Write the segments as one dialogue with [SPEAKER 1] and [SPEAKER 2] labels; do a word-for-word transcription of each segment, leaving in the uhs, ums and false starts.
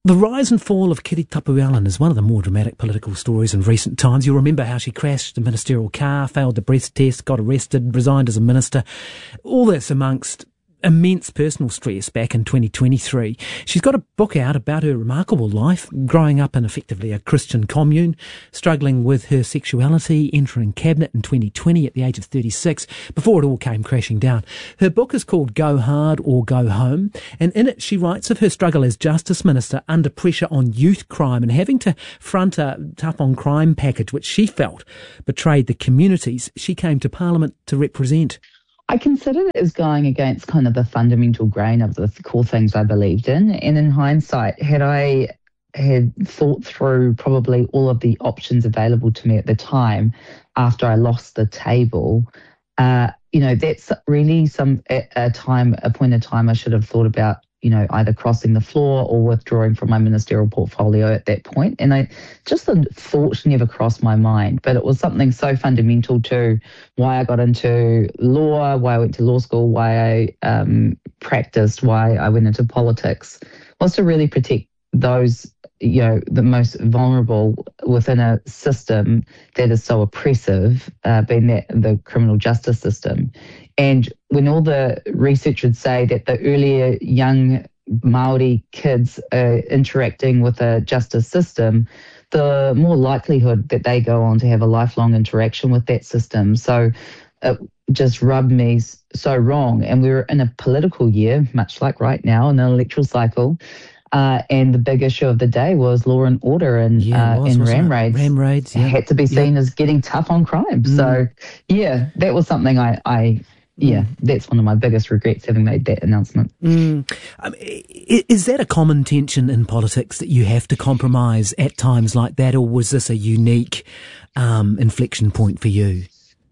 [SPEAKER 1] The rise and fall of Kiri Tapu Allen is one of the more dramatic political stories in recent times. You'll remember how she crashed the ministerial car, failed the breath test, got arrested, resigned as a minister. All this amongst immense personal stress back in twenty twenty-three. She's got a book out about her remarkable life, growing up in effectively a Christian commune, struggling with her sexuality, entering cabinet in twenty twenty at the age of thirty-six, before it all came crashing down. Her book is called Go Hard or Go Home, and in it she writes of her struggle as Justice Minister under pressure on youth crime and having to front a tough on crime package which she felt betrayed the communities she came to Parliament to represent.
[SPEAKER 2] I considered it as going against kind of the fundamental grain of the core things I believed in. And in hindsight, had I had thought through probably all of the options available to me at the time after I lost the table, uh, you know, that's really some a, a time, a point in time I should have thought about, you know, either crossing the floor or withdrawing from my ministerial portfolio at that point. And I just the thought never crossed my mind, but it was something so fundamental to why I got into law, why I went to law school, why I um, practiced, why I went into politics, was to really protect those, you know, the most vulnerable within a system that is so oppressive, uh, being that the criminal justice system. And when all the research would say that the earlier young Māori kids are interacting with a justice system, the more likelihood that they go on to have a lifelong interaction with that system. So it just rubbed me so wrong. And we were in a political year, much like right now, in an electoral cycle. Uh, and the big issue of the day was law and order and
[SPEAKER 1] yeah,
[SPEAKER 2] uh,
[SPEAKER 1] was,
[SPEAKER 2] and
[SPEAKER 1] was
[SPEAKER 2] ram raids.
[SPEAKER 1] Ram raids, yeah.
[SPEAKER 2] Had to be seen
[SPEAKER 1] yeah.
[SPEAKER 2] as getting tough on crime.
[SPEAKER 1] Mm.
[SPEAKER 2] So, yeah, that was something I, I yeah, that's one of my biggest regrets, having made that announcement.
[SPEAKER 1] Mm. Um, is that a common tension in politics, that you have to compromise at times like that, or was this a unique um, inflection point for you?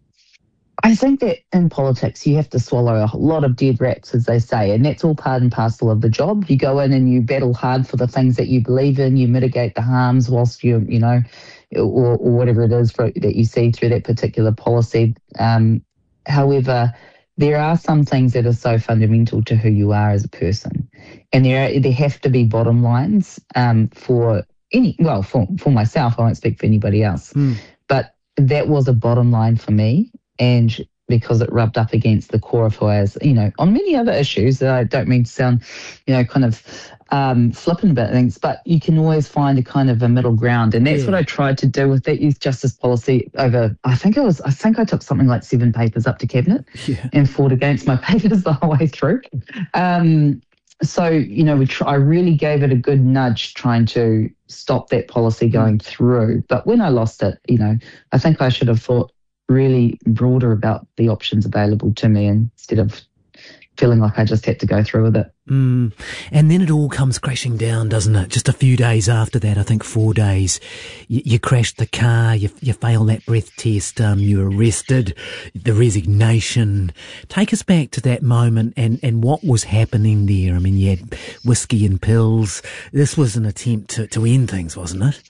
[SPEAKER 2] I think that in politics you have to swallow a lot of dead rats, as they say, and that's all part and parcel of the job. You go in and you battle hard for the things that you believe in, you mitigate the harms whilst you, you know, or, or whatever it is for, that you see through that particular policy. Um, however, there are some things that are so fundamental to who you are as a person, and there are, there have to be bottom lines um, for any, well, for, for myself, I won't speak for anybody else, mm. but that was a bottom line for me. And because it rubbed up against the core of who I was, you know, on many other issues that I don't mean to sound, you know, kind of um, flippant about things, but you can always find a kind of a middle ground. And that's yeah. what I tried to do with that youth justice policy over, I think it was, I think I took something like seven papers up to cabinet yeah. and fought against my papers the whole way through. Um, so, you know, we try, I really gave it a good nudge trying to stop that policy going mm. through. But when I lost it, you know, I think I should have thought really broader about the options available to me instead of feeling like I just had to go through with it.
[SPEAKER 1] Mm. And then it all comes crashing down, doesn't it? Just a few days after that, I think four days, you, you crashed the car, you, you failed that breath test, um, you were arrested, the resignation. Take us back to that moment and, and what was happening there. I mean, you had whiskey and pills. This was an attempt to, to end things, wasn't it?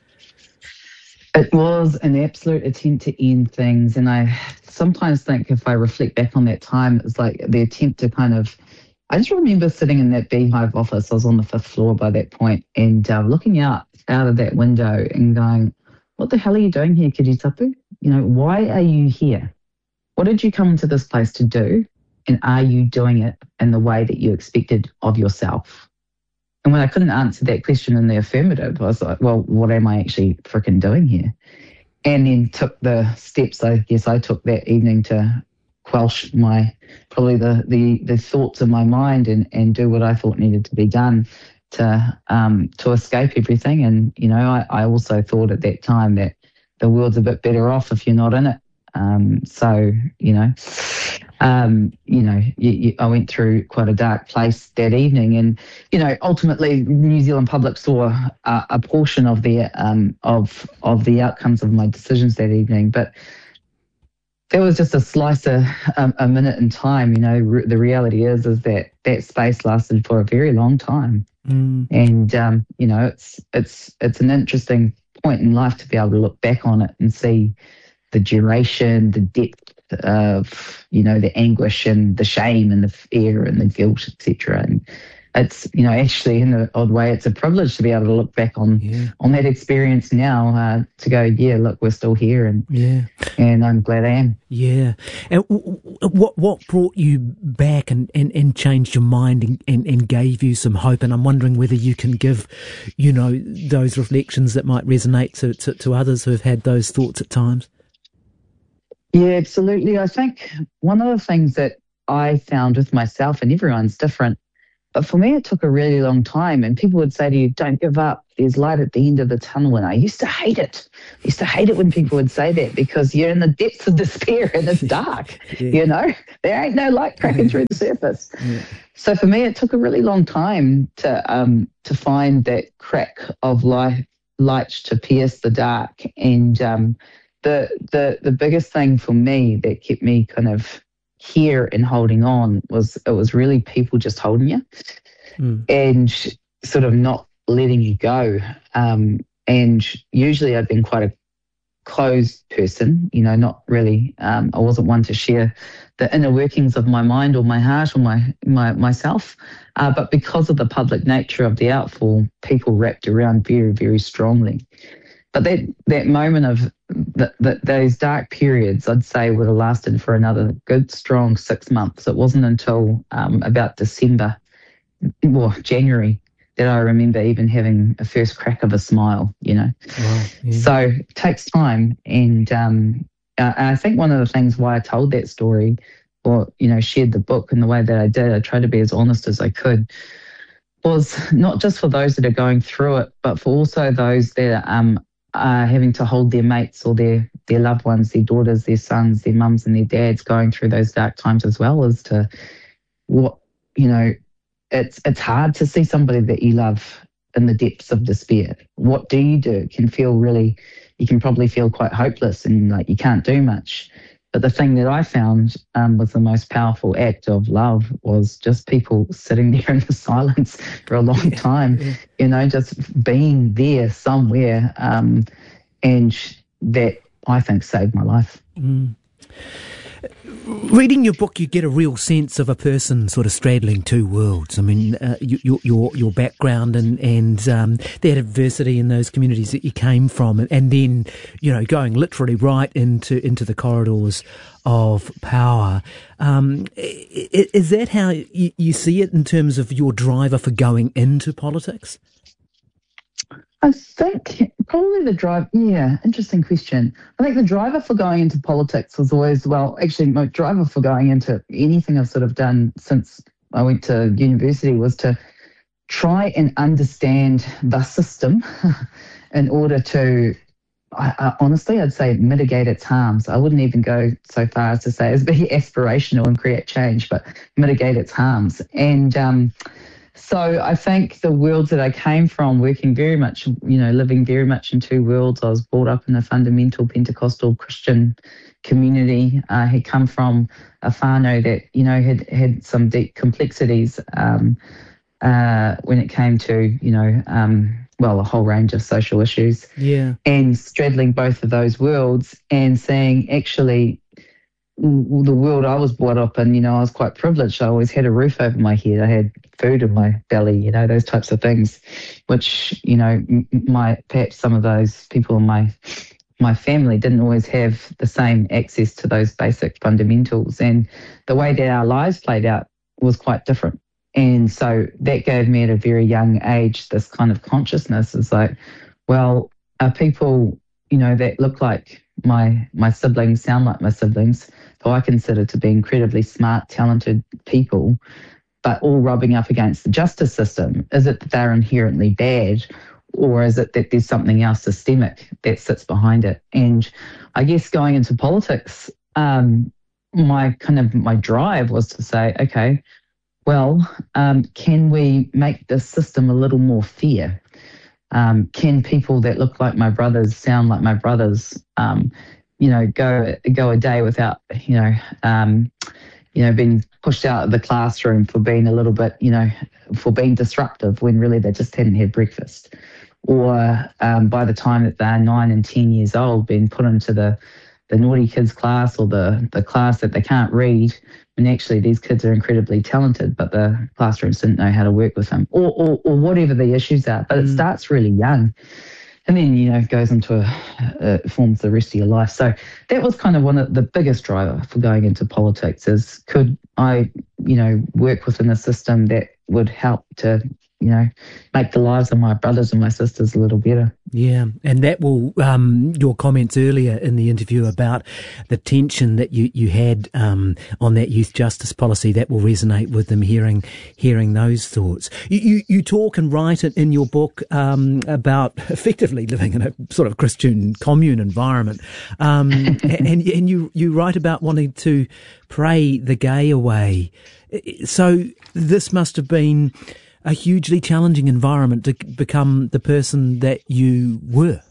[SPEAKER 2] It was an absolute attempt to end things, and I sometimes think if I reflect back on that time, it was like the attempt to kind of, I just remember sitting in that beehive office, I was on the fifth floor by that point, and uh, looking out, out of that window and going, what the hell are you doing here, Kiri Tapu? You know, why are you here? What did you come into this place to do? And are you doing it in the way that you expected of yourself? And when I couldn't answer that question in the affirmative, I was like, well, what am I actually freaking doing here? And then took the steps, I guess I took that evening to quelch my, probably the, the, the thoughts in my mind and, and do what I thought needed to be done to um, to escape everything. And, you know, I, I also thought at that time that the world's a bit better off if you're not in it. Um, so, you know, um, you know, you, you, I went through quite a dark place that evening, and you know, ultimately, New Zealand public saw a, a portion of the um, of of the outcomes of my decisions that evening, but there was just a slice of a, a minute in time. You know, re- the reality is is that that space lasted for a very long time, mm. and um, you know, it's it's it's an interesting point in life to be able to look back on it and see the duration, the depth of, you know, the anguish and the shame and the fear and the guilt, et cetera. And it's, you know, actually in an odd way, it's a privilege to be able to look back on
[SPEAKER 1] Yeah.
[SPEAKER 2] on that experience now, uh, to go, yeah, look, we're still here, and
[SPEAKER 1] Yeah.
[SPEAKER 2] and I'm glad I am.
[SPEAKER 1] Yeah. And w- w- what what brought you back and, and, and changed your mind and, and, and gave you some hope? And I'm wondering whether you can give, you know, those reflections that might resonate to, to, to others who have had those thoughts at times.
[SPEAKER 2] Yeah, absolutely. I think one of the things that I found with myself, and everyone's different, but for me, it took a really long time. And people would say to you, don't give up. There's light at the end of the tunnel. And I used to hate it. I used to hate it when people would say that, because you're in the depths of despair and it's dark.
[SPEAKER 1] Yeah.
[SPEAKER 2] You know, there ain't no light cracking through the surface.
[SPEAKER 1] Yeah.
[SPEAKER 2] So for me, it took a really long time to um to find that crack of light, light to pierce the dark. And um, the the the biggest thing for me that kept me kind of here and holding on was it was really people just holding you
[SPEAKER 1] Mm.
[SPEAKER 2] and sort of not letting you go. Um, and usually I've been quite a closed person, you know, not really. Um, I wasn't one to share the inner workings of my mind or my heart or my, my myself. Uh, but because of the public nature of the outfall, people wrapped around very, very strongly. But that, that moment of the, the, those dark periods, I'd say, would have lasted for another good, strong six months. It wasn't until um, about December, or January, that I remember even having a first crack of a smile, you know.
[SPEAKER 1] Wow. Yeah.
[SPEAKER 2] So it takes time. And um, uh, I think one of the things why I told that story, or, you know, shared the book in the way that I did, I tried to be as honest as I could, was not just for those that are going through it, but for also those that um, are having to hold their mates or their, their loved ones, their daughters, their sons, their mums and their dads going through those dark times as well, as to what, you know, it's it's hard to see somebody that you love in the depths of despair. What do you do? It can feel really, you can probably feel quite hopeless and like you can't do much. But the thing that I found um, was the most powerful act of love was just people sitting there in the silence for a long time,
[SPEAKER 1] Yeah.
[SPEAKER 2] you know, just being there somewhere. Um, and that, I think, saved my life.
[SPEAKER 1] Mm. Reading your book, you get a real sense of a person sort of straddling two worlds. I mean, uh, your your your background and and um, that adversity in those communities that you came from, and, and then, you know, going literally right into into the corridors of power. Um, is that how you, you see it in terms of your driver for going into politics?
[SPEAKER 2] I think probably the drive, yeah, interesting question. I think the driver for going into politics was always, well, actually my driver for going into anything I've sort of done since I went to university was to try and understand the system in order to, I, I, honestly, I'd say mitigate its harms. I wouldn't even go so far as to say as be aspirational and create change, but mitigate its harms. And, um, So I think the worlds that I came from, working very much, you know, living very much in two worlds. I was brought up in a fundamental Pentecostal Christian community. I had come from a whānau that, you know, had had some deep complexities um, uh, when it came to, you know, um, well, a whole range of social issues.
[SPEAKER 1] Yeah.
[SPEAKER 2] And straddling both of those worlds and saying, actually, the world I was brought up in, you know, I was quite privileged. I always had a roof over my head. I had food in my belly, you know, those types of things, which, you know, my perhaps some of those people in my my family didn't always have the same access to those basic fundamentals. And the way that our lives played out was quite different. And so that gave me at a very young age this kind of consciousness is like, well, are people, you know, that look like my my siblings, sound like my siblings, who I consider to be incredibly smart, talented people, but all rubbing up against the justice system, is it that they're inherently bad, or is it that there's something else systemic that sits behind it? And I guess going into politics, um, my kind of my drive was to say, okay, well, um, can we make this system a little more fair? Um, can people that look like my brothers, sound like my brothers, um, you know, go go a day without, you know, um, you know, being pushed out of the classroom for being a little bit, you know, for being disruptive when really they just hadn't had breakfast, or um, by the time that they're nine and ten years old, being put into the the naughty kids class or the, the class that they can't read, when actually these kids are incredibly talented, but the classrooms didn't know how to work with them, or, or, or whatever the issues are. But mm. it starts really young. And then, you know, it goes into, a, uh, forms the rest of your life. So that was kind of one of the biggest driver for going into politics is, could I, you know, work within a system that would help to, you know, make the lives of my brothers and my sisters a little better.
[SPEAKER 1] Yeah, and that will, um, your comments earlier in the interview about the tension that you, you had um, on that youth justice policy, that will resonate with them hearing hearing those thoughts. You, you, you talk and write it in your book um, about effectively living in a sort of Christian commune environment, um, and, and you, you write about wanting to pray the gay away. So this must have been a hugely challenging environment to become the person that you were.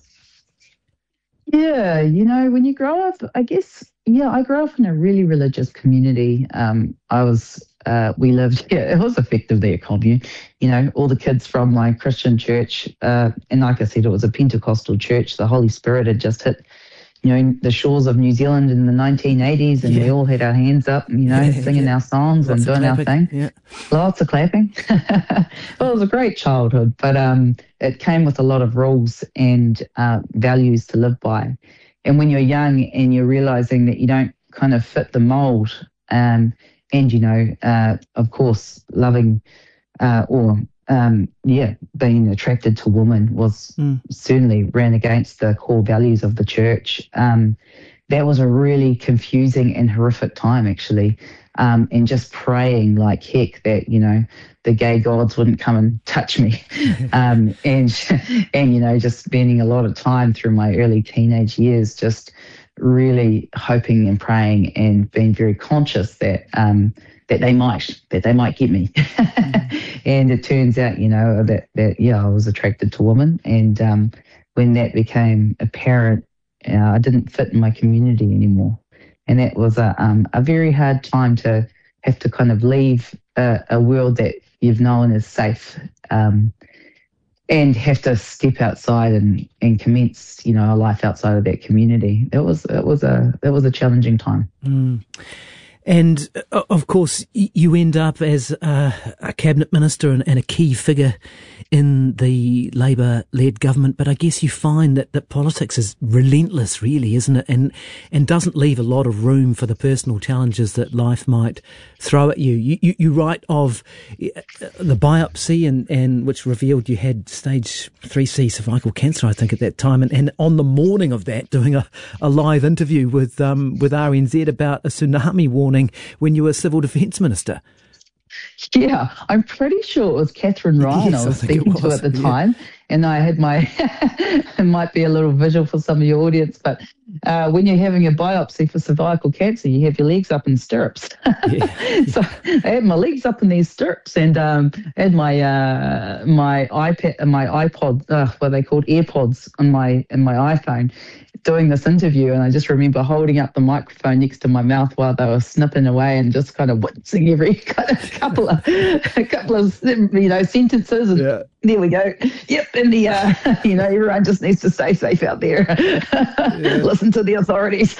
[SPEAKER 2] Yeah, you know, when you grow up, I guess, yeah, I grew up in a really religious community. Um, I was, uh, we lived, yeah, it was effectively a commune. You know, all the kids from my Christian church, uh, and like I said, it was a Pentecostal church. The Holy Spirit had just hit, you know, the shores of New Zealand in the nineteen eighties, and yeah. we all had our hands up, you know, yeah, singing yeah. our songs Lots and doing our thing.
[SPEAKER 1] Yeah.
[SPEAKER 2] Lots of clapping. Well, it was a great childhood, but um, it came with a lot of rules and uh, values to live by. And when you're young and you're realizing that you don't kind of fit the mold, um, and, you know, uh, of course, loving uh, or Um, yeah, being attracted to women was mm. certainly ran against the core values of the church. Um, that was a really confusing and horrific time, actually, um, and just praying like heck that, you know, the gay gods wouldn't come and touch me. um, and, and, you know, just spending a lot of time through my early teenage years just really hoping and praying and being very conscious that um, that they might, that they might get me. mm. And it turns out, you know, that, that, yeah, I was attracted to women. And um, when that became apparent, uh, I didn't fit in my community anymore. And that was a, um, a very hard time to have to kind of leave a, a world that you've known is safe, um, and have to step outside and, and commence, you know, a life outside of that community. It was, it was a, it was a challenging time.
[SPEAKER 1] Mm. And, uh, of course, you end up as uh, a cabinet minister and, and a key figure in the Labour-led government. But I guess you find that, that politics is relentless, really, isn't it? And and doesn't leave a lot of room for the personal challenges that life might throw at you. You, you, you write of the biopsy, and, and which revealed you had stage three C cervical cancer, I think, at that time. And, and on the morning of that, doing a, a live interview with um, with R N Z about a tsunami warning when you were Civil Defence Minister.
[SPEAKER 2] Yeah, I'm pretty sure it was Catherine Ryan yes, I was I speaking was, to at the yeah. time. And I had my, it might be a little visual for some of your audience, but uh, when you're having a biopsy for cervical cancer, you have your legs up in stirrups. Yeah. So I had my legs up in these stirrups, and um, I had my uh, my iPad and my iPod, uh, what are they called, AirPods on my in my iPhone, doing this interview. And I just remember holding up the microphone next to my mouth while they were snipping away and just kind of wincing every kind of couple of a couple of you know sentences. And yeah. There we go. Yep. And the, uh, you know, everyone just needs to stay safe out there. Yeah. Listen to the authorities.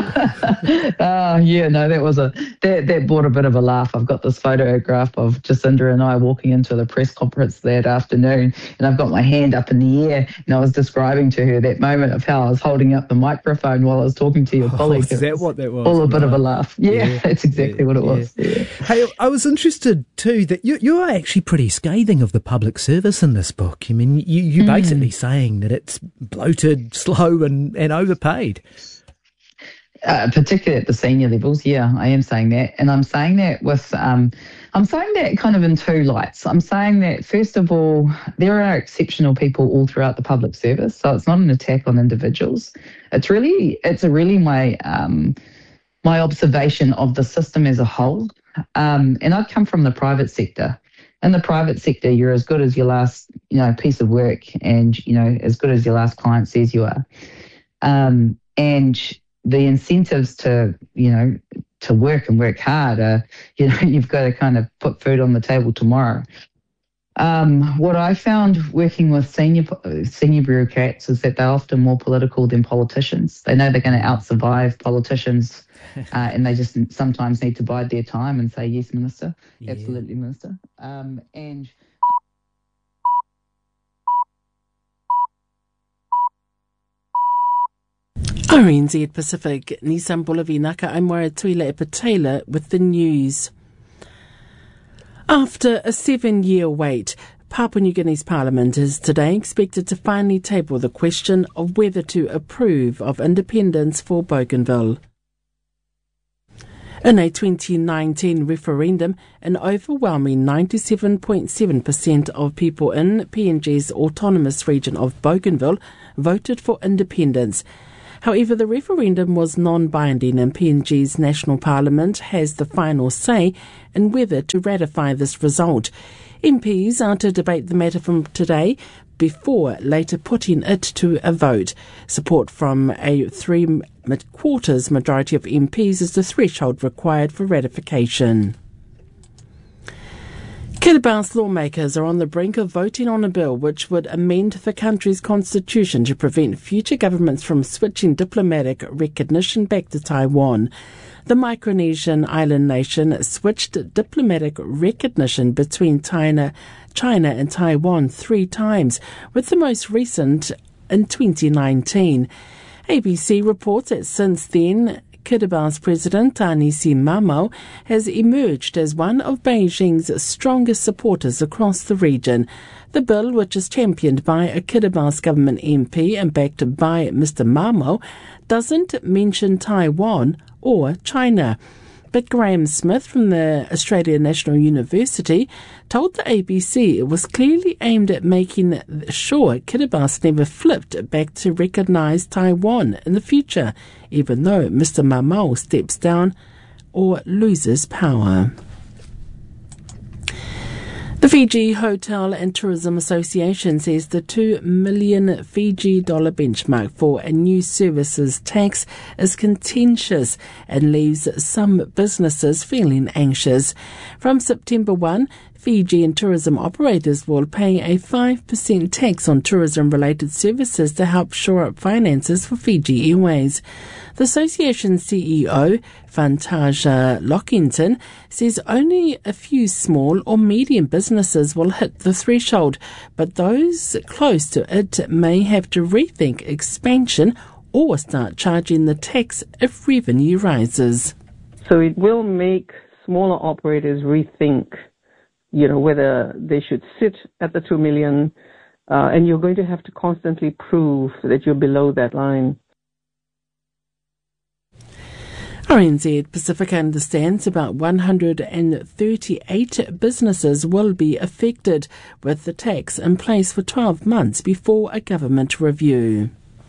[SPEAKER 2] uh, yeah, no, that was a, that, that brought a bit of a laugh. I've got this photograph of Jacinda and I walking into the press conference that afternoon, and I've got my hand up in the air, and I was describing to her that moment of how I was holding up the microphone while I was talking to your colleague.
[SPEAKER 1] Oh, is that what that was?
[SPEAKER 2] All a bit of a laugh. Yeah, yeah. That's exactly yeah, what it yeah. was. Yeah.
[SPEAKER 1] Hey, I was interested too that you, you are actually pretty scathing of the public service in this book. I mean, you, you're mm. basically saying that it's bloated, slow and, and overpaid.
[SPEAKER 2] Uh, particularly at the senior levels, yeah, I am saying that. And I'm saying that with, um, I'm saying that kind of in two lights. I'm saying that, first of all, there are exceptional people all throughout the public service, so it's not an attack on individuals. It's really, it's a really my, um, my observation of the system as a whole. Um, and I've come from the private sector. In the private sector, you're as good as your last, you know, piece of work, and, you know, as good as your last client says you are. Um, and the incentives to, you know, to work and work hard are, you know, you've got to kind of put food on the table tomorrow. Um, what I found working with senior senior bureaucrats is that they're often more political than politicians. They know they're going to out-survive politicians, uh, and they just sometimes need to bide their time and say, yes, Minister, yeah. Absolutely, Minister. Um, and
[SPEAKER 3] R N Z Pacific, Nissan Bulavinaka, I'm Moira Tuila Epatela with the news. After a seven-year wait, Papua New Guinea's Parliament is today expected to finally table the question of whether to approve of independence for Bougainville. In a twenty nineteen referendum, an overwhelming ninety-seven point seven percent of people in P N G's autonomous region of Bougainville voted for independence. However, the referendum was non-binding and P N G's National Parliament has the final say in whether to ratify this result. M Ps are to debate the matter from today before later putting it to a vote. Support from a three-quarters majority of M Ps is the threshold required for ratification. Kiribati lawmakers are on the brink of voting on a bill which would amend the country's constitution to prevent future governments from switching diplomatic recognition back to Taiwan. The Micronesian island nation switched diplomatic recognition between China, China and Taiwan three times, with the most recent in twenty nineteen. A B C reports that since then, Kiribati's President Anisi Mamau has emerged as one of Beijing's strongest supporters across the region. The bill, which is championed by a Kiribati government M P and backed by Mister Mamau, doesn't mention Taiwan or China. But Graham Smith from the Australian National University told the A B C it was clearly aimed at making sure Kiribati never flipped back to recognise Taiwan in the future, even though Mister Mamau steps down or loses power. The Fiji Hotel and Tourism Association says the two million Fiji dollar benchmark for a new services tax is contentious and leaves some businesses feeling anxious. From September first, Fijian tourism operators will pay a five percent tax on tourism-related services to help shore up finances for Fiji Airways. The association's C E O, Fantasia Lockington, says only a few small or medium businesses will hit the threshold, but those close to it may have to rethink expansion or start charging the tax if revenue rises.
[SPEAKER 4] So it will make smaller operators rethink, you know, whether they should sit at the two million, uh, and you're going to have to constantly prove that you're below that line.
[SPEAKER 3] R N Z Pacific understands about one hundred thirty-eight businesses will be affected, with the tax in place for twelve months before a government review.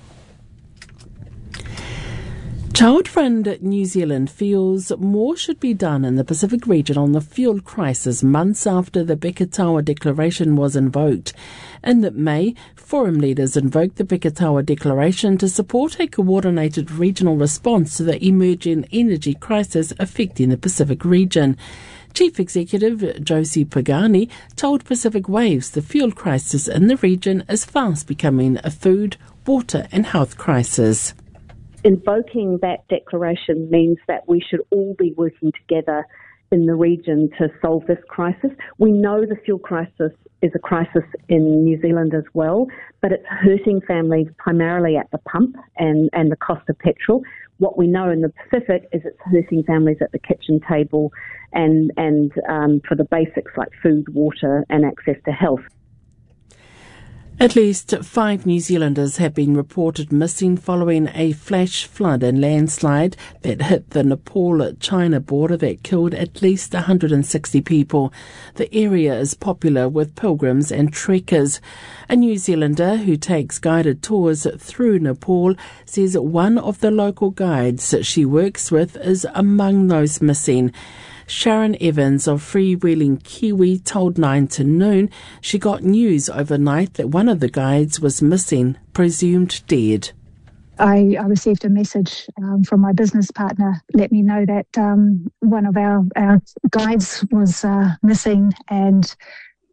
[SPEAKER 3] Child Friend New Zealand feels more should be done in the Pacific region on the fuel crisis months after the Beketawa Declaration was invoked. In May, forum leaders invoked the Beketawa Declaration to support a coordinated regional response to the emerging energy crisis affecting the Pacific region. Chief Executive Josie Pagani told Pacific Waves the fuel crisis in the region is fast becoming a food, water and health crisis.
[SPEAKER 5] Invoking that declaration means that we should all be working together in the region to solve this crisis. We know the fuel crisis is a crisis in New Zealand as well, but it's hurting families primarily at the pump and, and the cost of petrol. What we know in the Pacific is it's hurting families at the kitchen table and, and um, for the basics like food, water and access to health.
[SPEAKER 3] At least five New Zealanders have been reported missing following a flash flood and landslide that hit the Nepal-China border that killed at least one hundred sixty people. The area is popular with pilgrims and trekkers. A New Zealander who takes guided tours through Nepal says one of the local guides she works with is among those missing. Sharon Evans of Freewheeling Kiwi told Nine to Noon she got news overnight that one of the guides was missing, presumed dead.
[SPEAKER 6] I, I received a message um, from my business partner, let me know that um, one of our, our guides was uh, missing, and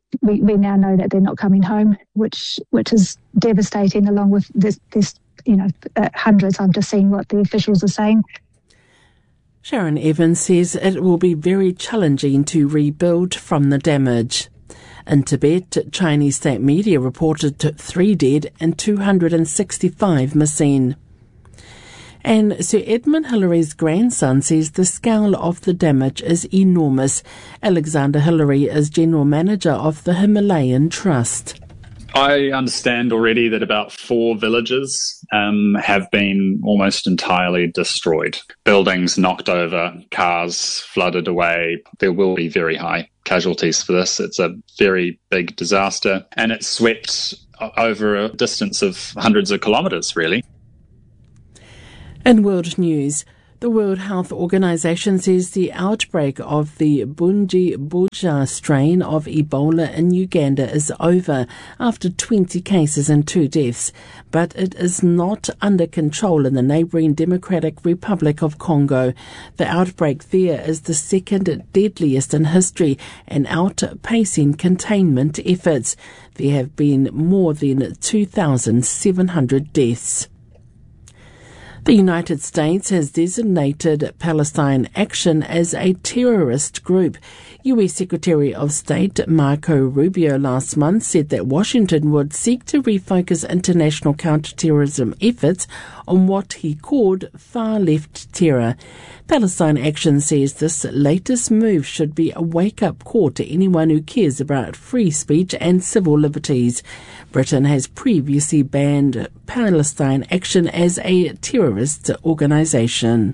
[SPEAKER 6] we, we now know that they're not coming home, which which is devastating. Along with this, this you know, uh, hundreds. I'm just seeing what the officials are saying.
[SPEAKER 3] Sharon Evans says it will be very challenging to rebuild from the damage. In Tibet, Chinese state media reported three dead and two hundred sixty-five missing. And Sir Edmund Hillary's grandson says the scale of the damage is enormous. Alexander Hillary is General Manager of the Himalayan Trust.
[SPEAKER 7] I understand already that about four villages um, have been almost entirely destroyed. Buildings knocked over, cars flooded away. There will be very high casualties for this. It's a very big disaster, and it's swept over a distance of hundreds of kilometres, really.
[SPEAKER 3] In world news, the World Health Organization says the outbreak of the Bunji-Buja strain of Ebola in Uganda is over after twenty cases and two deaths, but it is not under control in the neighbouring Democratic Republic of Congo. The outbreak there is the second deadliest in history and outpacing containment efforts. There have been more than two thousand seven hundred deaths. The United States has designated Palestine Action as a terrorist group. U S Secretary of State Marco Rubio last month said that Washington would seek to refocus international counterterrorism efforts on what he called far-left terror. Palestine Action says this latest move should be a wake-up call to anyone who cares about free speech and civil liberties. Britain has previously banned Palestine Action as a terrorist organisation.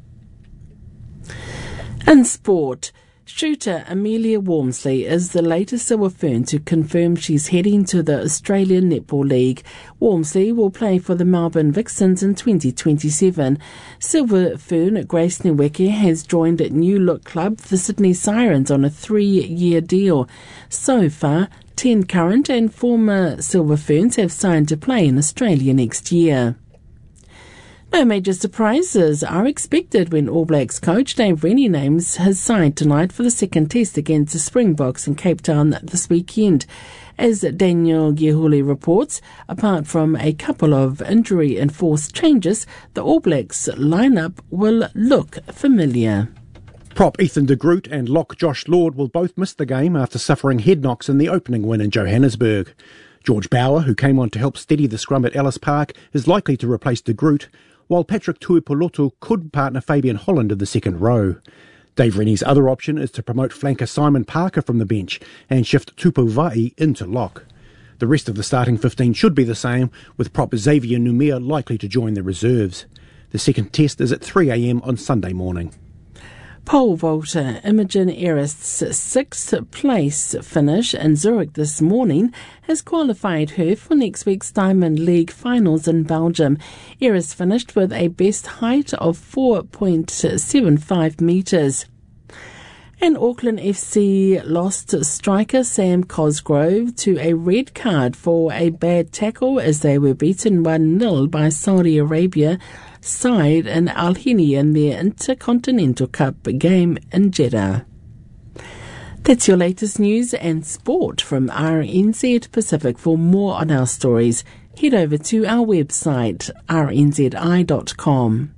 [SPEAKER 3] In sport, shooter Amelia Walmsley is the latest Silver Fern to confirm she's heading to the Australian Netball League. Walmsley will play for the Melbourne Vixens in twenty twenty-seven. Silver Fern Grace Nweke has joined New Look Club, the Sydney Sirens, on a three-year deal. So far, ten current and former Silver Ferns have signed to play in Australia next year. No major surprises are expected when All Blacks coach Dave Rennie names his side tonight for the second test against the Springboks in Cape Town this weekend. As Daniel Gihuli reports, apart from a couple of injury-enforced changes, the All Blacks lineup will look familiar.
[SPEAKER 8] Prop Ethan de Groot and lock Josh Lord will both miss the game after suffering head knocks in the opening win in Johannesburg. George Bauer, who came on to help steady the scrum at Ellis Park, is likely to replace de Groot, while Patrick Tuipulotu could partner Fabian Holland in the second row. Dave Rennie's other option is to promote flanker Simon Parker from the bench and shift Tupu Vai into lock. The rest of the starting fifteen should be the same, with prop Xavier Numia likely to join the reserves. The second test is at three a m on Sunday morning.
[SPEAKER 3] Pole vaulter Imogen Erast's sixth place finish in Zurich this morning has qualified her for next week's Diamond League finals in Belgium. Erast finished with a best height of four point seven five metres. And Auckland F C lost striker Sam Cosgrove to a red card for a bad tackle as they were beaten one nil by Saudi Arabia side in Al Hini in their Intercontinental Cup game in Jeddah. That's your latest news and sport from R N Z Pacific. For more on our stories, head over to our website r n z i dot com.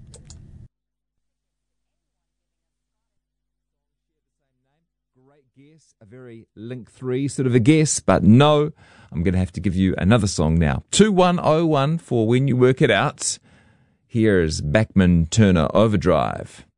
[SPEAKER 9] Great guess, a very Link three sort of a guess, but no, I'm going to have to give you another song now. two one oh one for when you work it out. Here's Bachman Turner Overdrive.